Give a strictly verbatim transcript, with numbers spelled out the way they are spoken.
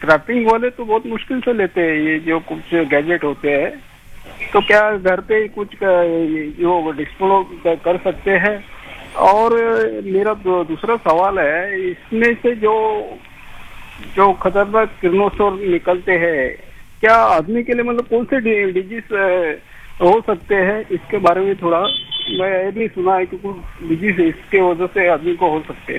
Scrapping वाले तो बहुत मुश्किल से लेते हैं ये जो कुछ गैजेट होते हैं, तो क्या घर पे ही कुछ क- जो डिस्पोज कर सकते हैं? और मेरा दू- दूसरा सवाल है, इसमें से जो जो खतरनाक किरणोत्सर्ग निकलते हैं, क्या आदमी के लिए मतलब कौन से डिजीज हो सकते हैं? इसके बारे में थोड़ा, मैं ये भी सुना है कि कुछ डिजीज इसके वजह से आदमी को हो सकते हैं।